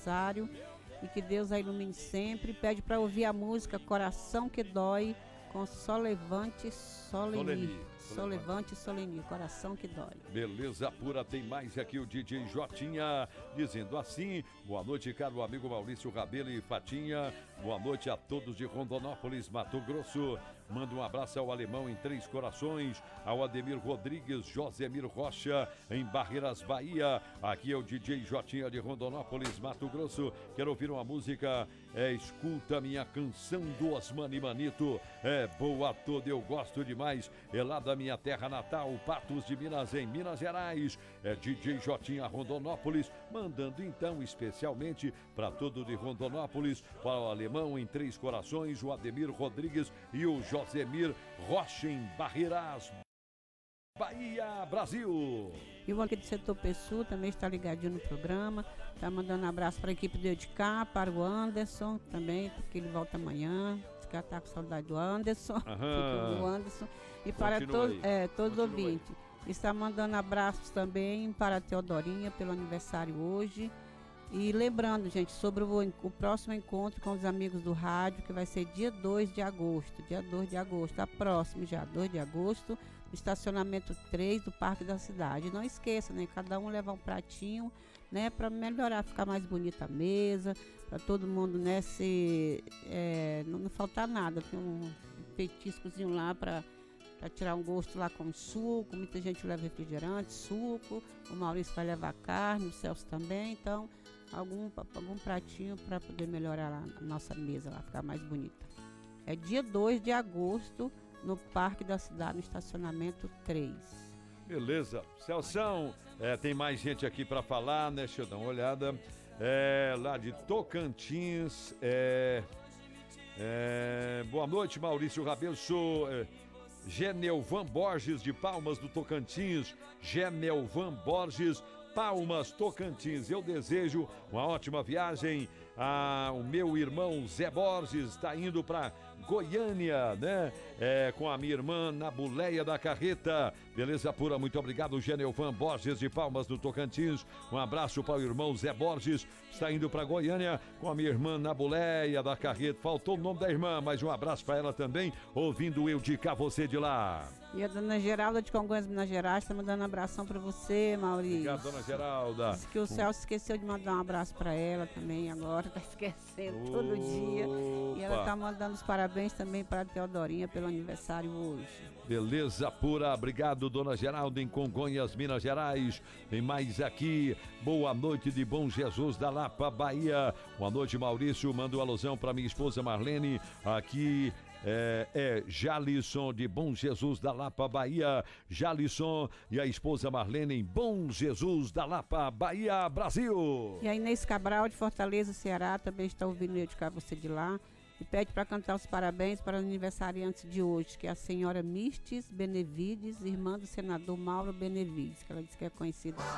aniversário e que Deus a ilumine sempre. Pede para ouvir a música Coração que Dói com Solevante Soleni. Solevante Soleni, Coração que Dói. Beleza pura, tem mais aqui o DJ Jotinha dizendo assim: boa noite, caro amigo Maurício Rabelo e Fatinha. Boa noite a todos de Rondonópolis, Mato Grosso. Manda um abraço ao Alemão em Três Corações, ao Ademir Rodrigues, Josemir Rocha em Barreiras, Bahia. Aqui é o DJ Jotinha de Rondonópolis, Mato Grosso. Quero ouvir uma música, escuta minha canção do Osmani Manito. É boa toda, eu gosto demais. É lá da minha terra natal, Patos de Minas, em Minas Gerais. É DJ Jotinha Rondonópolis, mandando então especialmente para todo de Rondonópolis, para o Alemão em Três Corações, o Ademir Rodrigues e o Josemir Rocha em Barreiras, Bahia, Brasil. E o aqui do setor Pessoa também está ligadinho no programa. Está mandando um abraço para a equipe do Edcar, para o Anderson também, porque ele volta amanhã. Que está com saudade do Anderson. Do Anderson. E para todos os ouvintes. Está mandando abraços também para a Teodorinha pelo aniversário hoje. E lembrando, gente, sobre o próximo encontro com os amigos do rádio, que vai ser dia 2 de agosto. Dia 2 de agosto, tá próximo já, 2 de agosto, no estacionamento 3 do Parque da Cidade. Não esqueça, né? Cada um levar um pratinho, né? Para melhorar, ficar mais bonita a mesa, para todo mundo, né? Não faltar nada. Tem um petiscozinho lá para tirar um gosto lá com suco. Muita gente leva refrigerante, suco. O Maurício vai levar carne, o Celso também. Então, algum pratinho para poder melhorar lá a nossa mesa, lá ficar mais bonita. É dia 2 de agosto, no Parque da Cidade, no estacionamento 3. Beleza. Celção, tem mais gente aqui para falar, né? Deixa eu dar uma olhada. Lá de Tocantins. Boa noite, Maurício Rabelo. Sou Genelvan Borges, de Palmas do Tocantins. Genelvan Borges, Palmas, Tocantins. Eu desejo uma ótima viagem. O meu irmão Zé Borges está indo para Goiânia, né? Com a minha irmã na boleia da carreta. Beleza pura, muito obrigado, Genelvan Borges de Palmas do Tocantins. Um abraço para o irmão Zé Borges, está indo para Goiânia com a minha irmã na boleia da carreta. Faltou o nome da irmã, mas um abraço para ela também, ouvindo eu de cá, você de lá. E a dona Geralda de Congonhas, Minas Gerais, está mandando um abração para você, Maurício. Obrigado, dona Geralda. Diz que o Celso esqueceu de mandar um abraço para ela também agora, tá esquecendo todo dia. E ela tá mandando os parabéns também para a Teodorinha pelo aniversário hoje. Beleza pura, obrigado, dona Geralda em Congonhas, Minas Gerais. Tem mais aqui, boa noite de Bom Jesus da Lapa, Bahia. Boa noite, Maurício, manda uma alusão para minha esposa Marlene, aqui Jalisson de Bom Jesus da Lapa, Bahia. Jalisson e a esposa Marlene em Bom Jesus da Lapa, Bahia, Brasil. E a Inês Cabral de Fortaleza, Ceará, também está ouvindo eu de cá, você de lá. E pede para cantar os parabéns para os aniversariantes de hoje, que é a senhora Mistes Benevides, irmã do senador Mauro Benevides, que ela disse que é conhecida